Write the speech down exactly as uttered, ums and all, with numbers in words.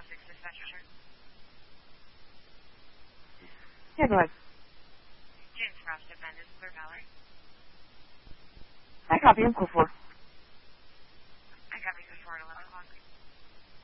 Fix Dispatcher. Yeah, go ahead. James Frost, Defendant, Clear Valley. I copy him. Go for.